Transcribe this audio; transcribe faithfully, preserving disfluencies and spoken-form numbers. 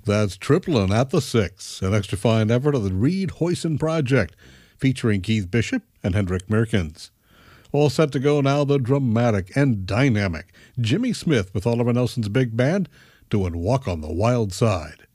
That's Triplin at the Six, an extra fine effort of the Reed Hoyson Project, featuring Keith Bishop and Hendrik Meerkens. All set to go now, the dramatic and dynamic Jimmy Smith with Oliver Nelson's big band doing Walk on the Wild Side.